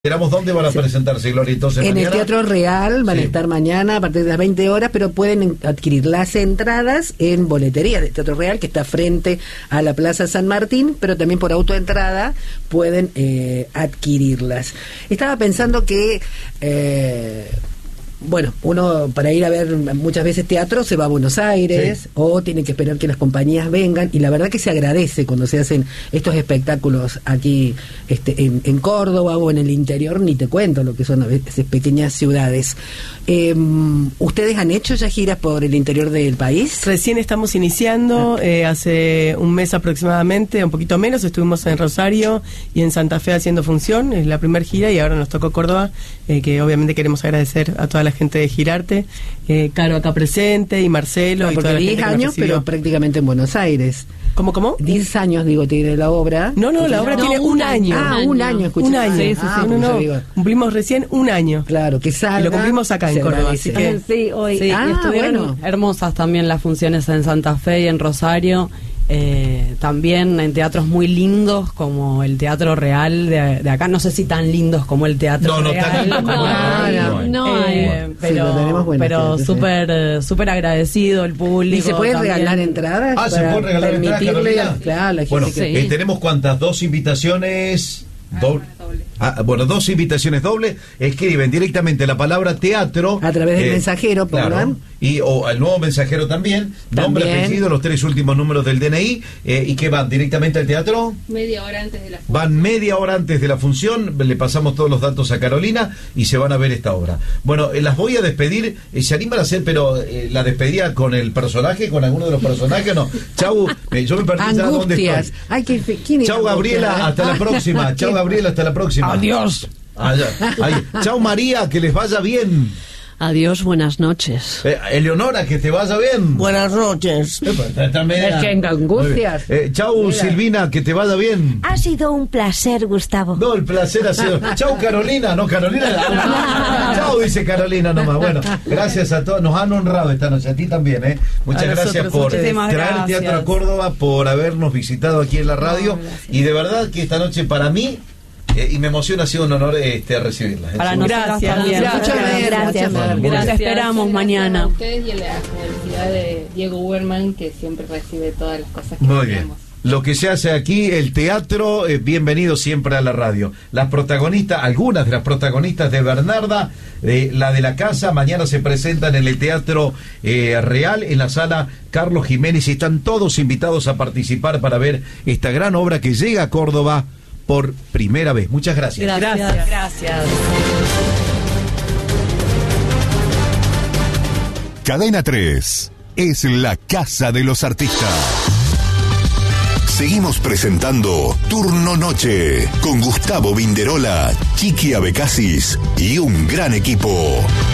¿Dónde van a presentarse, Gloria? Entonces, en mañana el Teatro Real van a estar mañana a partir de las 20 horas, pero pueden adquirir las entradas en boletería del Teatro Real, que está frente a la Plaza San Martín, pero también por autoentrada pueden adquirirlas. Estaba pensando que bueno, uno para ir a ver muchas veces teatro se va a Buenos Aires, o tiene que esperar que las compañías vengan, y la verdad que se agradece cuando se hacen estos espectáculos aquí en Córdoba o en el interior, ni te cuento lo que son a veces pequeñas ciudades. ¿Ustedes han hecho ya giras por el interior del país? Recién estamos iniciando, hace un mes aproximadamente, un poquito menos, estuvimos en Rosario y en Santa Fe haciendo función, es la primera gira, y ahora nos tocó Córdoba, que obviamente queremos agradecer a toda la gente de Girarte, Caro acá presente, y Marcelo, y toda la gente que nos recibió. 10 años, pero prácticamente en Buenos Aires. ¿Cómo? 10 años, digo, tiene la obra. No, la obra tiene un año. Un año, escuché. Un año. Sí. Cumplimos recién un año. Claro, que salga. Y lo cumplimos acá en Córdoba, así que... Sí, hoy. Sí, y estuvieron hermosas también las funciones en Santa Fe y en Rosario. También en teatros muy lindos como el Teatro Real de acá, no sé si tan lindos como el Teatro Real. Pero súper agradecido el público. ¿Y se puede regalar entradas? ¿Se puede regalar entradas, Carolina? Bueno, tenemos ¿cuántas? 2 invitaciones dobles. Dos invitaciones dobles. Escriben directamente la palabra teatro a través del mensajero, claro, o al nuevo mensajero también, nombre, apellido, los 3 últimos números del DNI, y que van directamente al teatro. Media hora antes de la función. Van media hora antes de la función, le pasamos todos los datos a Carolina y se van a ver esta obra. Bueno, las voy a despedir. ¿Se animan a hacer, pero la despedida con el personaje, con alguno de los personajes? No. Chau, yo me perdí ya dónde estoy. Chau, Gabriela, hasta la próxima. Chau, Gabriela, hasta la próxima. Adiós. Chau, María, que les vaya bien. Adiós, buenas noches. Eleonora, que te vaya bien. Buenas noches. Es que en Angustias. Chau, Silvina, que te vaya bien. Ha sido un placer, Gustavo. No, el placer ha sido. Chau, Carolina. No, Carolina. Chau, dice Carolina nomás. Bueno, gracias a todos. Nos han honrado esta noche. A ti también, Muchas gracias por traer teatro a Córdoba, por habernos visitado aquí en la radio. Y de verdad que esta noche para mí, y me emociona, ha sido un honor recibirla. Para nosotros también. Gracias. Esperamos mañana. A ustedes y a la Universidad de Diego Uberman, que siempre recibe todas las cosas que muy tenemos. Bien. Lo que se hace aquí, el teatro, bienvenido siempre a la radio. Las protagonistas, algunas de las protagonistas de Bernarda, la de la casa, mañana se presentan en el Teatro Real, en la sala Carlos Jiménez, y están todos invitados a participar para ver esta gran obra que llega a Córdoba por primera vez. Muchas gracias. Gracias. Cadena 3 es la casa de los artistas. Seguimos presentando Turno Noche con Gustavo Vinderola, Chiqui Abecasis y un gran equipo.